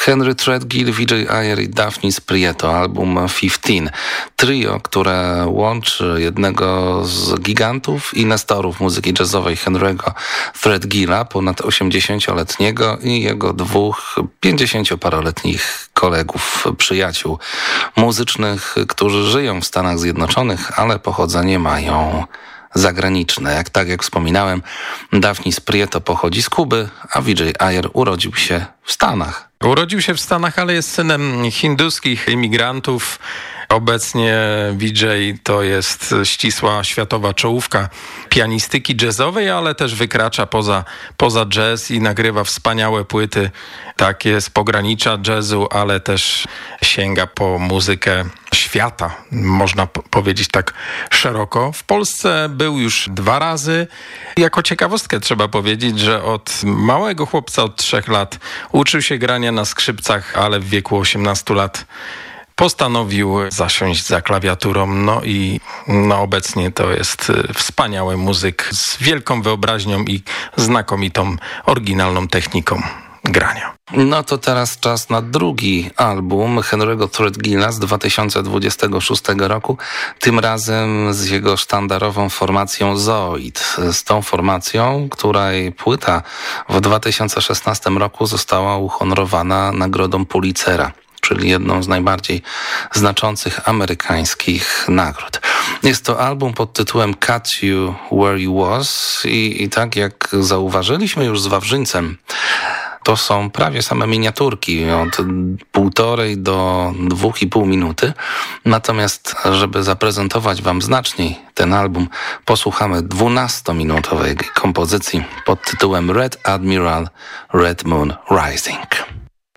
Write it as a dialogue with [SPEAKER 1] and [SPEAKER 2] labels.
[SPEAKER 1] Henry Threadgill, Vijay Iyer i Daphnis Prieto, album 15. Trio, które łączy jednego z gigantów i nestorów muzyki jazzowej Henry'ego Threadgilla, ponad 80-letniego, i jego dwóch 50-paroletnich kolegów, przyjaciół muzycznych, którzy żyją w Stanach Zjednoczonych, ale pochodzenie mają zagraniczne. Tak jak wspominałem, Daphnis Prieto pochodzi z Kuby, a Vijay Iyer urodził się w Stanach.
[SPEAKER 2] Urodził się w Stanach, ale jest synem hinduskich imigrantów. Obecnie Vijay to jest ścisła światowa czołówka pianistyki jazzowej, ale też wykracza poza jazz i nagrywa wspaniałe płyty takie z pogranicza jazzu, ale też sięga po muzykę świata, można powiedzieć tak szeroko. W Polsce był już 2 razy. Jako ciekawostkę trzeba powiedzieć, że od małego chłopca, od 3 lat uczył się grania na skrzypcach, ale w wieku 18 lat postanowił zasiąść za klawiaturą, i obecnie to jest wspaniały muzyk z wielką wyobraźnią i znakomitą, oryginalną techniką grania.
[SPEAKER 1] No to teraz czas na drugi album Henry'ego Threadgilla z 2026 roku, tym razem z jego sztandarową formacją Zoid. Z tą formacją, której płyta w 2016 roku została uhonorowana nagrodą Pulitzera, czyli jedną z najbardziej znaczących amerykańskich nagród. Jest to album pod tytułem Catch You Where You Was i tak jak zauważyliśmy już z Wawrzyńcem, to są prawie same miniaturki od 1,5 do 2,5 minuty. Natomiast, żeby zaprezentować wam znaczniej ten album, posłuchamy 12-minutowej kompozycji pod tytułem Red Admiral, Red Moon Rising.